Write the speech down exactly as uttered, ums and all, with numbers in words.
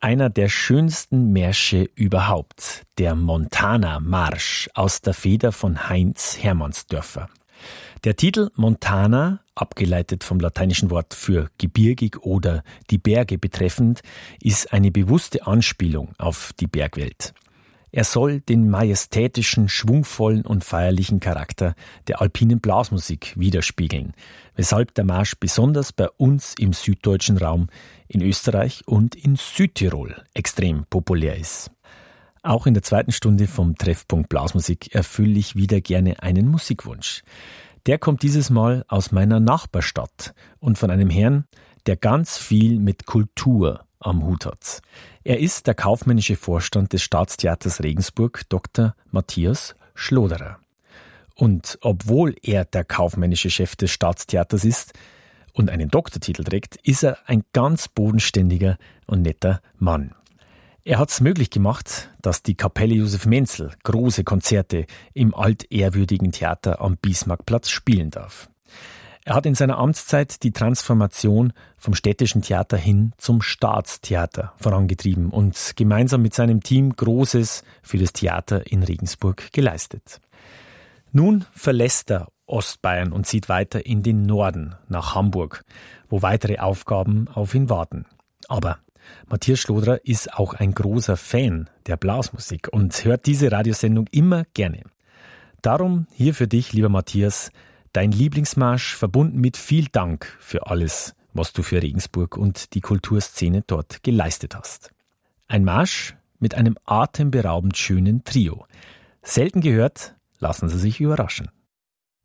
Einer der schönsten Märsche überhaupt, der Montana-Marsch aus der Feder von Heinz Hermannsdörfer. Der Titel Montana, abgeleitet vom lateinischen Wort für gebirgig oder die Berge betreffend, ist eine bewusste Anspielung auf die Bergwelt. Er soll den majestätischen, schwungvollen und feierlichen Charakter der alpinen Blasmusik widerspiegeln, weshalb der Marsch besonders bei uns im süddeutschen Raum, in Österreich und in Südtirol extrem populär ist. Auch in der zweiten Stunde vom Treffpunkt Blasmusik erfülle ich wieder gerne einen Musikwunsch. Der kommt dieses Mal aus meiner Nachbarstadt und von einem Herrn, der ganz viel mit Kultur am Hut hat. Er ist der kaufmännische Vorstand des Staatstheaters Regensburg, Doktor Matthias Schloderer. Und obwohl er der kaufmännische Chef des Staatstheaters ist und einen Doktortitel trägt, ist er ein ganz bodenständiger und netter Mann. Er hat es möglich gemacht, dass die Kapelle Josef Menzel große Konzerte im altehrwürdigen Theater am Bismarckplatz spielen darf. Er hat in seiner Amtszeit die Transformation vom städtischen Theater hin zum Staatstheater vorangetrieben und gemeinsam mit seinem Team Großes für das Theater in Regensburg geleistet. Nun verlässt er Ostbayern und zieht weiter in den Norden nach Hamburg, wo weitere Aufgaben auf ihn warten. Aber Matthias Schloderer ist auch ein großer Fan der Blasmusik und hört diese Radiosendung immer gerne. Darum hier für dich, lieber Matthias, dein Lieblingsmarsch, verbunden mit viel Dank für alles, was du für Regensburg und die Kulturszene dort geleistet hast. Ein Marsch mit einem atemberaubend schönen Trio. Selten gehört, lassen Sie sich überraschen.